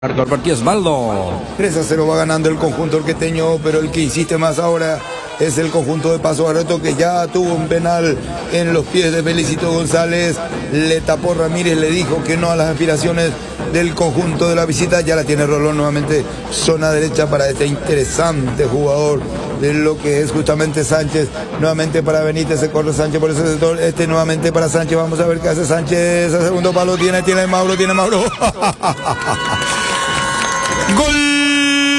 Marco el partido Osvaldo. 3-0 va ganando el conjunto orqueteño, pero el que insiste más ahora es el conjunto de Paso Barreto, que ya tuvo un penal en los pies de Felicito González. Le tapó Ramírez, le dijo que no a las aspiraciones del conjunto de la visita. Ya la tiene Rolón nuevamente, zona derecha para este interesante jugador de lo que es justamente Sánchez. Nuevamente para Benítez, se corre Sánchez por ese sector. Nuevamente para Sánchez, vamos a ver qué hace Sánchez. A segundo palo tiene Mauro. ¡Gol!